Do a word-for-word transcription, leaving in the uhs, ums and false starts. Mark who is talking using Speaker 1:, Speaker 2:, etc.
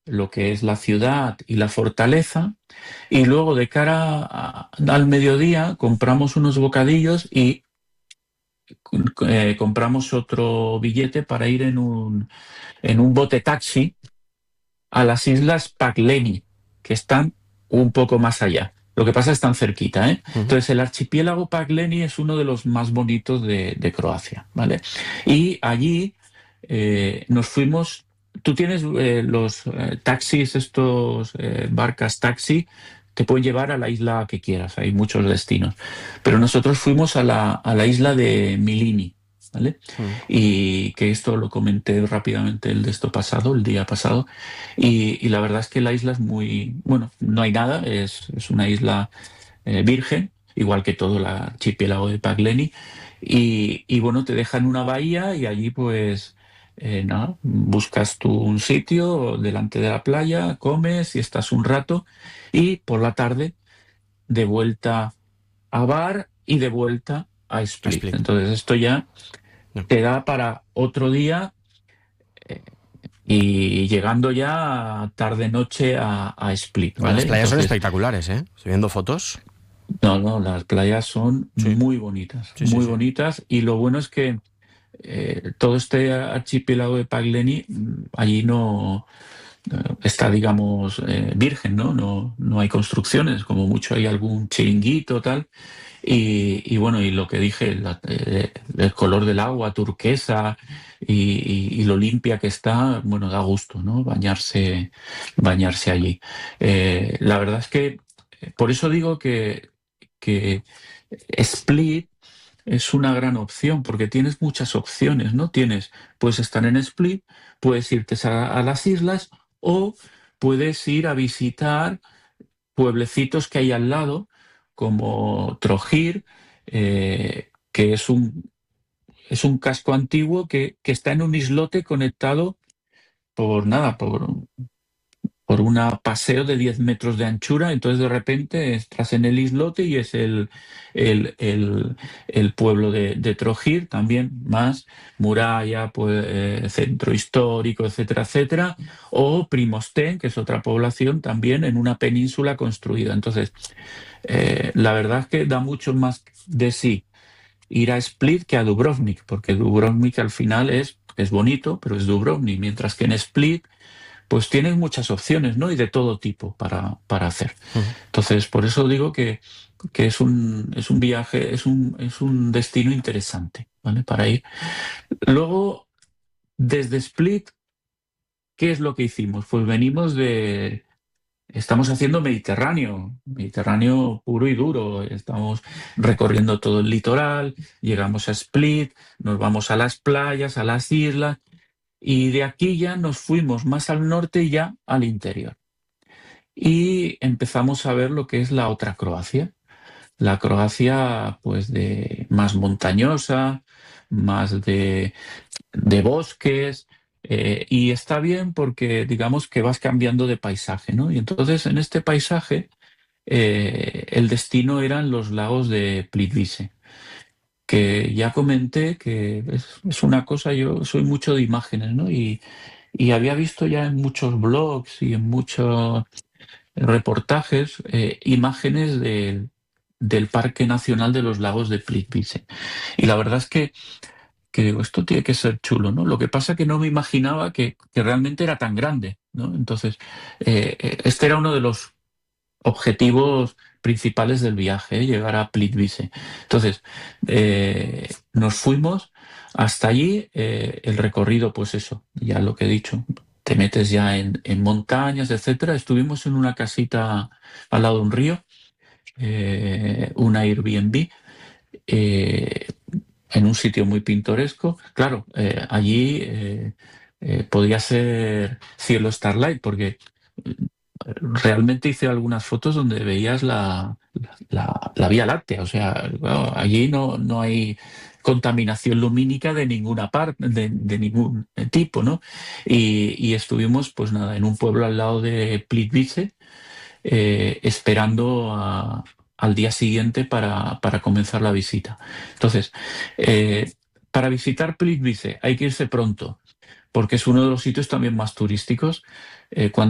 Speaker 1: lo que es la ciudad y la fortaleza, y luego de cara a- al mediodía compramos unos bocadillos y eh, compramos otro billete para ir en un, en un bote taxi a las islas Pakleni, que están un poco más allá. Lo que pasa es que están cerquita, ¿eh?
Speaker 2: Ujú.
Speaker 1: Entonces, el archipiélago Pakleni es uno de los más bonitos de, de Croacia, ¿vale? Y allí eh, nos fuimos. Tú tienes eh, los eh, taxis, estos eh, barcas taxi, te pueden llevar a la isla que quieras, hay muchos destinos. Pero nosotros fuimos a la, a la isla de Milini, ¿vale?
Speaker 2: Mm.
Speaker 1: Y que esto lo comenté rápidamente el de esto pasado, el día pasado, y, y la verdad es que la isla es muy, bueno, no hay nada, es, es una isla eh, virgen, igual que todo el archipiélago de Pagleni, y, y bueno, te dejan una bahía y allí pues eh, nada, buscas tú un sitio delante de la playa, comes y estás un rato, y por la tarde de vuelta a Bar y de vuelta a
Speaker 2: A
Speaker 1: Split.
Speaker 2: Split.
Speaker 1: Entonces esto ya
Speaker 2: No.
Speaker 1: te da para otro día eh, y llegando ya tarde-noche a, a Split,
Speaker 2: Bueno, las
Speaker 1: ¿vale?
Speaker 2: playas son
Speaker 1: Entonces,
Speaker 2: espectaculares, ¿eh? Estoy viendo fotos.
Speaker 1: no, no, las playas son
Speaker 2: Sí,
Speaker 1: muy bonitas,
Speaker 2: sí, sí,
Speaker 1: muy
Speaker 2: sí.
Speaker 1: bonitas y lo bueno es que eh, todo este archipiélago de Pagleni, mm, allí no eh, está, digamos, eh, virgen, ¿no? No, no hay construcciones, como mucho hay algún chiringuito, tal. Y, y bueno, y lo que dije, la- eh, el color del agua turquesa y, y- y lo limpia que está, bueno, da gusto, ¿no? Bañarse, bañarse allí. Eh, la verdad es que eh, por eso digo que, que Split es una gran opción, porque tienes muchas opciones, ¿no? Tienes, puedes estar en Split, puedes irte a, a las islas o puedes ir a visitar pueblecitos que hay al lado, como Trojir, eh, que es un, es un casco antiguo que, que está en un islote conectado por nada, por, por un paseo de diez metros de anchura. Entonces de repente estás en el islote y es el, el, el- el pueblo de, de Trojir, también más muralla, pues, eh, centro histórico, etcétera, etcétera, o Primostén, que es otra población también en una península construida. Entonces, eh, la verdad es que da mucho más de sí ir a Split que a Dubrovnik, porque Dubrovnik al final es, es bonito, pero es Dubrovnik, mientras que en Split pues tienes muchas opciones, ¿no? Y de todo tipo para, para hacer.
Speaker 2: Ujú.
Speaker 1: Entonces, por eso digo que, que es un, es un viaje, es un, es un destino interesante, ¿vale? Para ir. Luego, desde Split, ¿qué es lo que hicimos? Pues venimos de, estamos haciendo Mediterráneo, Mediterráneo puro y duro. Estamos recorriendo todo el litoral, llegamos a Split, nos vamos a las playas, a las islas, y de aquí ya nos fuimos más al norte y ya al interior. Y empezamos a ver lo que es la otra Croacia. La Croacia, pues, de más montañosa, más de, de bosques, eh, y está bien porque digamos que vas cambiando de paisaje, ¿no? Y entonces en este paisaje eh, el destino eran los lagos de Plitvice, que ya comenté que es, es una cosa, yo soy mucho de imágenes, ¿no? Y, y había visto ya en muchos blogs y en muchos reportajes, eh, imágenes del del Parque Nacional de los Lagos de Plitvice. Y la verdad es que, que digo, esto tiene que ser chulo, ¿no? Lo que pasa que no me imaginaba que, que realmente era tan grande, ¿no? Entonces, eh, eh, este era uno de los objetivos principales del viaje, ¿eh? Llegar a Plitvice. Entonces, eh, nos fuimos hasta allí, eh, el recorrido, pues eso, ya lo que he dicho, te metes ya en, en montañas, etcétera. Estuvimos en una casita al lado de un río, eh, una Airbnb, eh, en un sitio muy pintoresco. Claro, eh, allí eh, eh, podía ser cielo starlight, porque realmente hice algunas fotos donde veías la, la- la Vía Láctea. O sea, claro, allí no, no hay contaminación lumínica de ninguna parte, de, de ningún tipo, ¿no? Y, y estuvimos, pues nada, en un pueblo al lado de Plitvice, eh, esperando a- al día siguiente para, para comenzar la visita. Entonces, eh, para visitar Plitvice hay que irse pronto, porque es uno de los sitios también más turísticos. Eh, cuando